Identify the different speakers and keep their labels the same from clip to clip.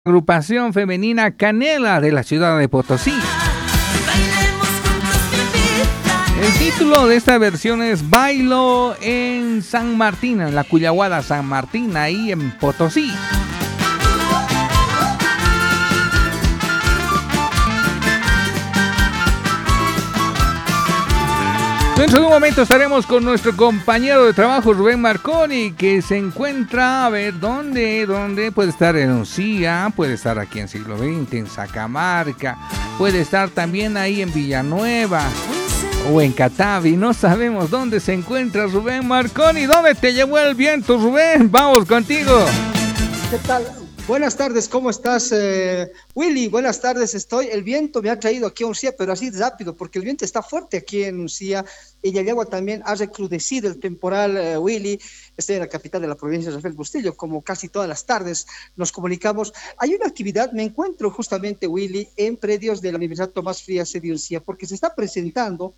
Speaker 1: Agrupación femenina Canela de la ciudad de Potosí. El título de esta versión es Bailo en San Martín, en la Cuyaguada San Martín, ahí en Potosí. Dentro de un momento estaremos con nuestro compañero de trabajo Rubén Marconi, que se encuentra, a ver, ¿dónde? Puede estar en Uncía, puede estar aquí en Siglo XX, en Sacamarca, puede estar también ahí en Villanueva o en Catavi, no sabemos dónde se encuentra Rubén Marconi. ¿Dónde te llevó el viento, Rubén? Vamos contigo.
Speaker 2: ¿Qué tal? Buenas tardes, ¿cómo estás, Willy? Buenas tardes, el viento me ha traído aquí a Uncía, pero así rápido, porque el viento está fuerte aquí en Uncía, y el agua también ha recrudecido el temporal, Willy. Estoy en la capital de la provincia de Rafael Bustillo, como casi todas las tardes nos comunicamos. Hay una actividad, me encuentro justamente, Willy, en predios de la Universidad Tomás Frías de Uncía, porque se está presentando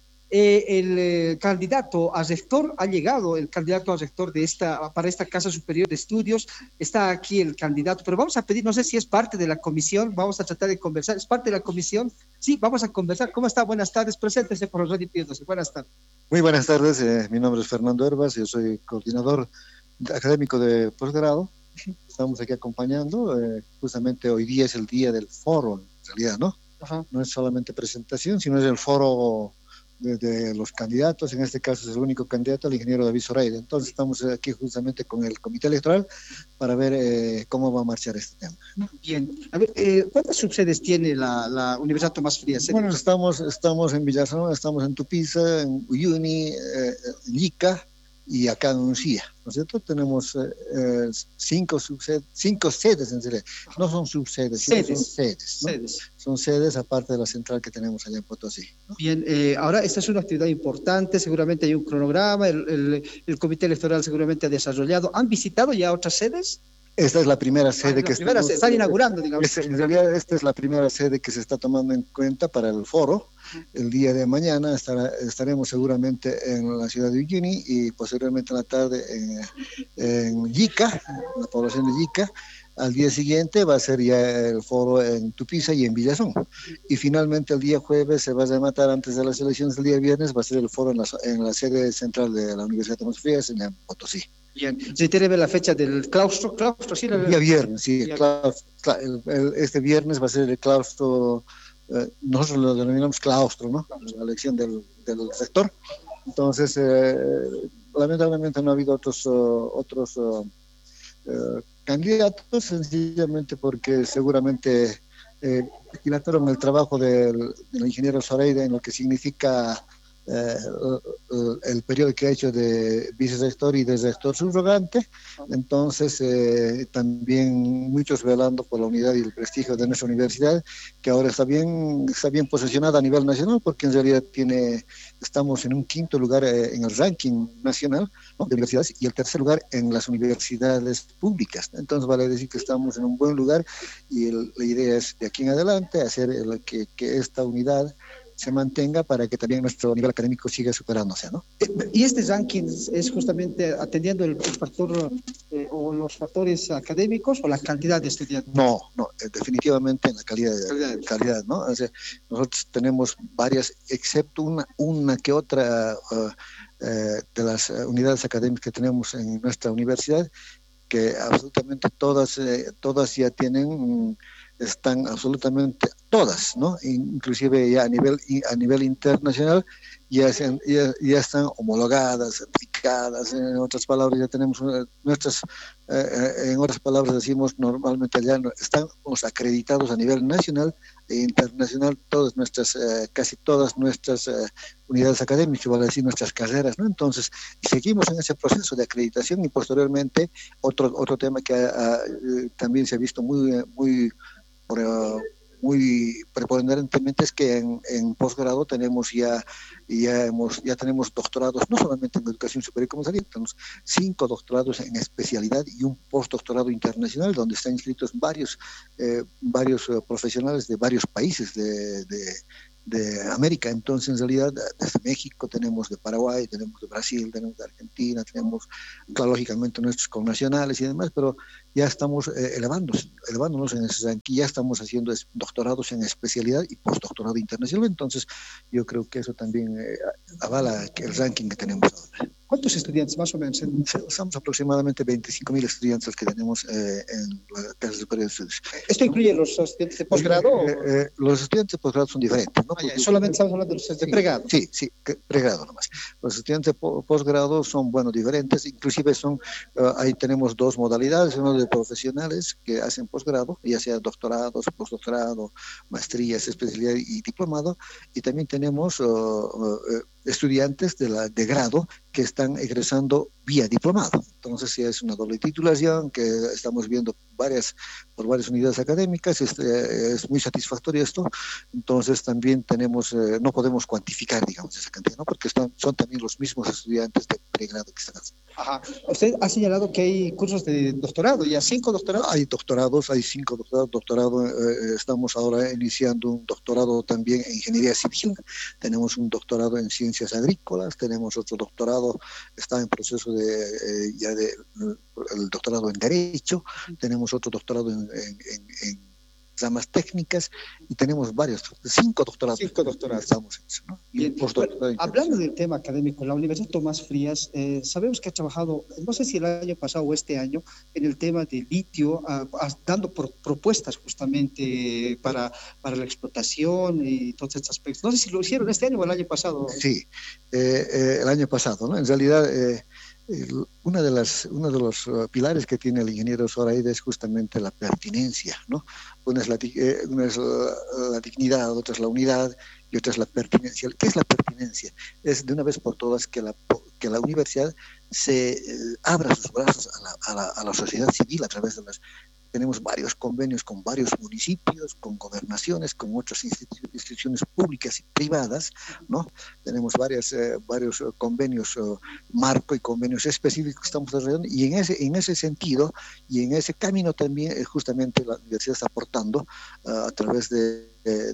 Speaker 2: el candidato a rector. Ha llegado el candidato a rector para esta Casa Superior de Estudios. Está aquí el candidato, pero vamos a pedir, no sé si es parte de la comisión, vamos a tratar de conversar. ¿Es parte de la comisión? Sí, vamos a conversar. ¿Cómo está? Buenas tardes, preséntese por radio pidiéndose. Buenas tardes.
Speaker 3: Muy buenas tardes, mi nombre es Fernando Herbas, yo soy coordinador académico de posgrado. Estamos aquí acompañando, justamente hoy día es el día del foro, en realidad, ¿no? Ajá. No es solamente presentación, sino es el foro de los candidatos. En este caso es el único candidato, el ingeniero David Zoraida. Entonces estamos aquí justamente con el comité electoral para ver cómo va a marchar este tema.
Speaker 2: Bien, a ver, ¿cuántas subsedes tiene la Universidad Tomás Frías?
Speaker 3: Bueno, estamos en Villazón, estamos en Tupiza, en Uyuni, en Ica y acá en Uncía, ¿no es cierto? Tenemos cinco sedes en serio. No son subsedes, son sedes, ¿no? Son sedes aparte de la central que tenemos allá en Potosí, ¿no?
Speaker 2: Bien, ahora esta es una actividad importante, seguramente hay un cronograma, el comité electoral seguramente ha desarrollado. ¿Han visitado ya otras sedes?
Speaker 3: Esta es la primera sede
Speaker 2: se están inaugurando, digamos.
Speaker 3: En realidad esta es la primera sede que se está tomando en cuenta para el foro. El día de mañana estaremos seguramente en la ciudad de Uyuni y posteriormente en la tarde en Ica, la población de Ica. Al día siguiente va a ser ya el foro en Tupiza y en Villazón. Y finalmente el día jueves se va a rematar antes de las elecciones del día viernes, va a ser el foro en la sede central de la Universidad de Tomás Frías en Potosí.
Speaker 2: Bien, ¿se tiene ver la fecha del claustro? ¿Sí?
Speaker 3: El día viernes, sí. Este viernes va a ser el claustro, nosotros lo denominamos claustro, ¿no? La elección del rector. Entonces, lamentablemente no ha habido otros candidatos, sencillamente porque seguramente dilataron el trabajo del ingeniero Zoraida en lo que significa el periodo que ha hecho de vicerrector y de rector subrogante. Entonces también muchos velando por la unidad y el prestigio de nuestra universidad, que ahora está bien posicionada a nivel nacional, porque en realidad estamos en un quinto lugar en el ranking nacional, ¿no?, de universidades, y el tercer lugar en las universidades públicas. Entonces vale decir que estamos en un buen lugar, y la idea es de aquí en adelante hacer que esta unidad se mantenga para que también nuestro nivel académico siga superándose, ¿no?
Speaker 2: ¿Y este ranking es justamente atendiendo el factor o los factores académicos o la cantidad de estudiantes?
Speaker 3: No, definitivamente en la calidad, ¿no? O sea, nosotros tenemos varias, excepto una que otra de las unidades académicas que tenemos en nuestra universidad, que absolutamente todas ya están absolutamente todas, ¿no? Inclusive ya a nivel internacional ya están homologadas, certificadas. En otras palabras, ya tenemos en otras palabras decimos normalmente ya estamos acreditados a nivel nacional e internacional casi todas nuestras unidades académicas, vale decir nuestras carreras, ¿no? Entonces, seguimos en ese proceso de acreditación. Y posteriormente otro tema que también se ha visto muy preponderantemente es que en posgrado ya tenemos doctorados, no solamente en educación superior como salida, tenemos 5 doctorados en especialidad y un postdoctorado internacional donde están inscritos varios profesionales de varios países de América. Entonces, en realidad, desde México tenemos de Paraguay, tenemos de Brasil, tenemos de Argentina, tenemos, claro, lógicamente, nuestros connacionales y demás, pero ya estamos elevándonos en ese ranking, ya estamos haciendo doctorados en especialidad y postdoctorado internacional. Entonces, yo creo que eso también avala el ranking que tenemos ahora.
Speaker 2: ¿Cuántos estudiantes más o menos?
Speaker 3: Somos aproximadamente 25.000 estudiantes que tenemos en la Casa Superior de Estudios.
Speaker 2: ¿Esto incluye los estudiantes de posgrado?
Speaker 3: Los estudiantes de posgrado son diferentes, ¿no?
Speaker 2: Solamente estamos hablando de los de pregrado.
Speaker 3: Sí, pregrado nomás. Los estudiantes de posgrado son, bueno, diferentes, inclusive son, ahí tenemos dos modalidades, uno de profesionales que hacen posgrado, ya sea doctorados, postdoctorado, maestrías, especialidad y diplomado, y también tenemos estudiantes de grado que están egresando vía diplomado. Entonces, sí, es una doble titulación que estamos viendo por varias unidades académicas. Es muy satisfactorio esto. Entonces, también tenemos, no podemos cuantificar, digamos, esa cantidad, ¿no? Porque son también los mismos estudiantes de pregrado que están haciendo.
Speaker 2: Ajá. Usted ha señalado que hay cursos de doctorado, ya 5 doctorados.
Speaker 3: Hay doctorados, hay 5 doctorados. Estamos ahora iniciando un doctorado también en ingeniería civil. Tenemos un doctorado en ciencias agrícolas. Tenemos otro doctorado, está en proceso el doctorado en derecho. Tenemos otro doctorado en ramas técnicas y tenemos 5 doctorados.
Speaker 2: 5 doctorados.
Speaker 3: Estamos en eso, ¿no?
Speaker 2: Bien, hablando del tema académico, la Universidad Tomás Frías, sabemos que ha trabajado, no sé si el año pasado o este año, en el tema de litio, dando propuestas justamente para la explotación y todos estos aspectos. No sé si lo hicieron este año o el año pasado.
Speaker 3: Sí, el año pasado, ¿no? En realidad, uno de los pilares que tiene el ingeniero Zoraida es justamente la pertinencia, ¿no? Una es la dignidad, otra es la unidad y otra es la pertinencia. ¿Qué es la pertinencia? Es de una vez por todas que la universidad se abra sus brazos a la sociedad civil a través de tenemos varios convenios con varios municipios, con gobernaciones, con otras instituciones públicas y privadas, ¿no? Tenemos varios convenios marco y convenios específicos que estamos desarrollando, y en ese sentido y en ese camino también justamente la universidad está aportando a través de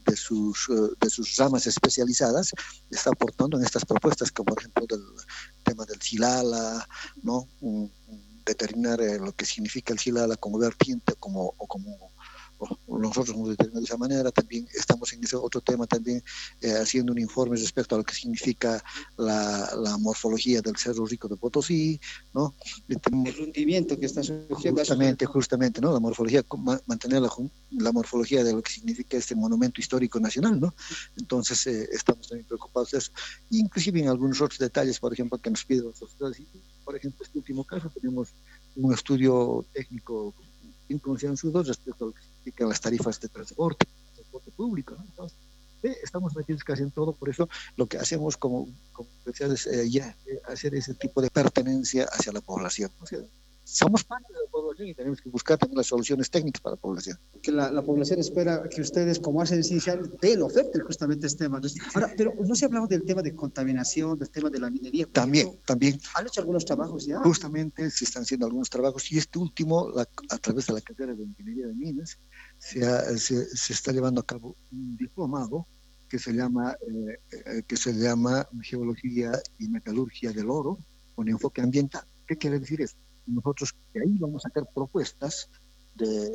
Speaker 3: sus ramas especializadas, está aportando en estas propuestas, como por ejemplo del tema del Xilala, ¿no? Determinar lo que significa el Xilala como vertiente o nosotros hemos determinado de esa manera. También estamos en ese otro tema también haciendo un informe respecto a lo que significa la morfología del Cerro Rico de Potosí, ¿no?
Speaker 2: El hundimiento que está surgiendo.
Speaker 3: Justamente, ¿no? La morfología, mantener la morfología de lo que significa este monumento histórico nacional, ¿no? Entonces estamos también preocupados de eso. Inclusive en algunos otros detalles, por ejemplo, que nos piden los sociedades. Por ejemplo, este último caso tenemos un estudio técnico concienzudos respecto a lo que significan las tarifas de transporte público, ¿no? Entonces, estamos metidos casi en todo. Por eso lo que hacemos como universidades es hacer ese tipo de pertenencia hacia la población. O sea, somos parte de la población y tenemos que buscar también las soluciones técnicas para la población.
Speaker 2: Que la población espera que ustedes, como hacen inicial, den oferta justamente este tema. Ahora, pero no se ha hablado del tema de contaminación, del tema de la minería.
Speaker 3: También.
Speaker 2: ¿Han hecho algunos trabajos ya?
Speaker 3: Justamente se están haciendo algunos trabajos, y este último, a través de la carrera de ingeniería de minas, se está llevando a cabo un diplomado que se llama Geología y Metalurgia del Oro con enfoque ambiental. ¿Qué quiere decir esto? Nosotros de ahí vamos a sacar propuestas del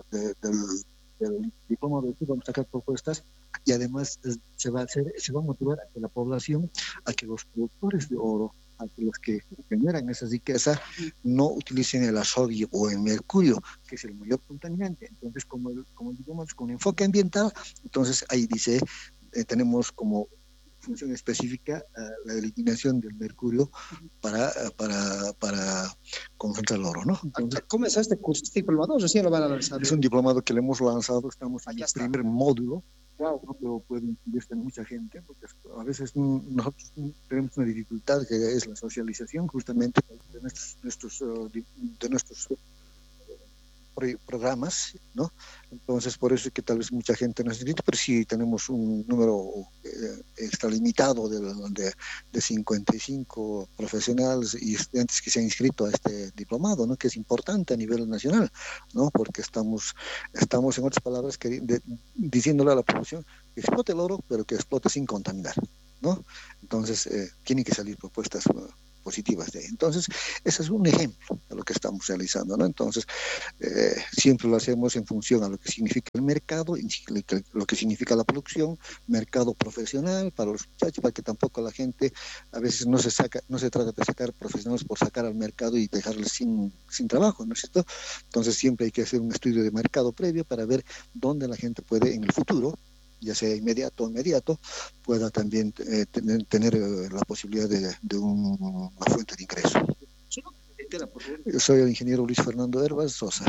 Speaker 3: diploma de vamos a sacar propuestas, y además se va a motivar a que la población, a que los productores de oro, a que los que generan esa riqueza no utilicen el azodio o el mercurio, que es el mayor contaminante. Entonces, como digamos, con enfoque ambiental, entonces ahí dice, tenemos como función específica la eliminación del mercurio para concentrar el oro, ¿no? Entonces,
Speaker 2: ¿cómo es este curso? ¿Este diplomado o recién lo van a lanzar?
Speaker 3: Es un diplomado que le hemos lanzado, estamos en el primer módulo.
Speaker 2: Wow.
Speaker 3: ¿no? Pero puede inscribirse mucha gente, porque a veces nosotros tenemos una dificultad que es la socialización justamente de nuestros programas, ¿no? Entonces, por eso es que tal vez mucha gente no es inscrito, pero sí tenemos un número extralimitado de 55 profesionales y estudiantes que se han inscrito a este diplomado, ¿no? Que es importante a nivel nacional, ¿no? Porque estamos en otras palabras, diciéndole a la población que explote el oro, pero que explote sin contaminar, ¿no? Entonces, tienen que salir propuestas positivas de ahí. Entonces, ese es un ejemplo de lo que estamos realizando, ¿no? Entonces, siempre lo hacemos en función a lo que significa el mercado, lo que significa la producción, mercado profesional para los muchachos, para que tampoco la gente, a veces no se trata de sacar profesionales por sacar al mercado y dejarles sin trabajo, ¿no es cierto? Entonces, siempre hay que hacer un estudio de mercado previo para ver dónde la gente puede en el futuro, ya sea inmediato o inmediato, pueda también tener la posibilidad de una fuente de ingreso. Yo soy el ingeniero Luis Fernando Herbas Sosa.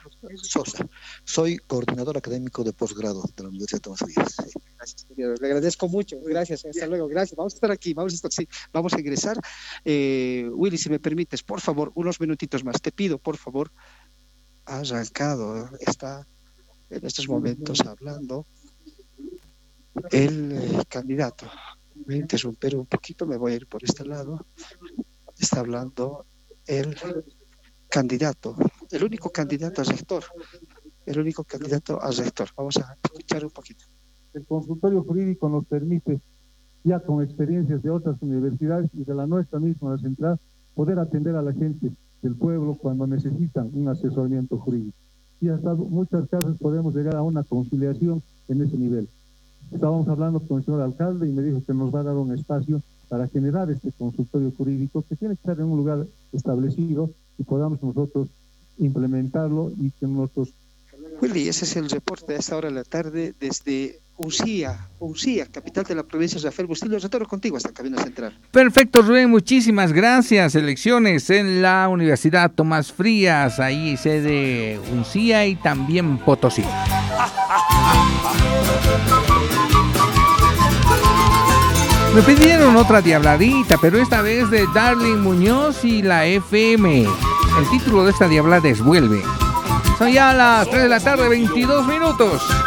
Speaker 3: Soy coordinador académico de posgrado de la Universidad de Tomás Frías. Sí.
Speaker 2: Gracias, querido. Le agradezco mucho. Gracias. Hasta luego. Gracias. Vamos a estar aquí. Vamos a ingresar. Willy, si me permites, por favor, unos minutitos más. Te pido, por favor, está en estos momentos hablando el candidato. Voy a interrumpir un poquito, me voy a ir por este lado. Está hablando el candidato, el único candidato a rector. Vamos a escuchar un poquito.
Speaker 4: El consultorio jurídico nos permite, ya con experiencias de otras universidades y de la nuestra misma, la central, poder atender a la gente del pueblo cuando necesitan un asesoramiento jurídico. Y hasta muchas casos podemos llegar a una conciliación en ese nivel. Estábamos hablando con el señor alcalde y me dijo que nos va a dar un espacio para generar este consultorio jurídico que tiene que estar en un lugar establecido y podamos nosotros implementarlo y que nosotros...
Speaker 2: Willy, ese es el reporte a esta hora de la tarde desde Uncía, capital de la provincia de Rafael Bustillo. Retorno contigo hasta Cabina Central.
Speaker 1: Perfecto, Rubén, muchísimas gracias. Elecciones en la Universidad Tomás Frías, ahí sede Uncía y también Potosí. Me pidieron otra diabladita, pero esta vez de Darling Muñoz y la FM. El título de esta diablada es Vuelve. Son ya las 3 de la tarde, 22 minutos.